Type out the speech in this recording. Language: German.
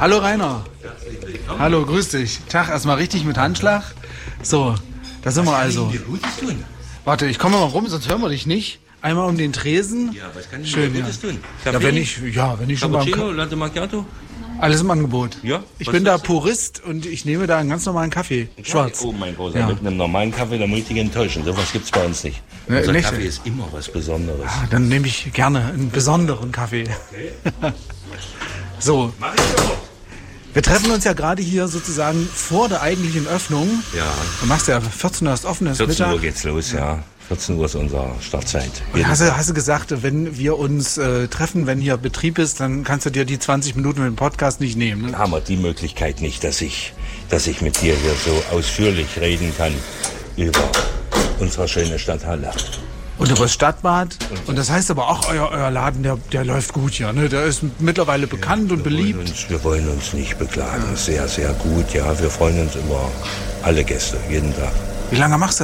Hallo Rainer. Hallo, grüß dich. Tag, erstmal richtig mit Handschlag. So, da sind wir also. Warte, ich komme mal rum, sonst hören wir dich nicht. Einmal um den Tresen. Ja, was kann ich schön, dir Gutes tun? Ja, wenn ich schon mal... Cappuccino, Latte Macchiato? Alles im Angebot. Ja? Ich bin da Purist und ich nehme da einen ganz normalen Kaffee. Schwarz. Oh mein Großer, mit einem normalen Kaffee, da muss ich dich enttäuschen. Sowas gibt's bei uns nicht. Unser nicht? Kaffee ist immer was Besonderes. Ah, dann nehme ich gerne einen besonderen Kaffee. Okay. So. Mach ich doch. Wir treffen uns ja gerade hier sozusagen vor der eigentlichen Öffnung. Ja. Du machst ja 14 Uhr ist offen, ist 14 Mittag. Uhr geht's los, ja. 14 Uhr ist unsere Startzeit. Und hast du gesagt, wenn wir uns treffen, wenn hier Betrieb ist, dann kannst du dir die 20 Minuten mit dem Podcast nicht nehmen. Ne? Haben wir die Möglichkeit nicht, dass ich mit dir hier so ausführlich reden kann über unsere schöne Stadt Halle. Und über das Stadtbad. Und das heißt aber auch, euer Laden, der läuft gut hier. Ne? Der ist mittlerweile bekannt und beliebt. Wir wollen uns nicht beklagen. Sehr, sehr gut. Ja, wir freuen uns über alle Gäste, jeden Tag. Wie lange machst du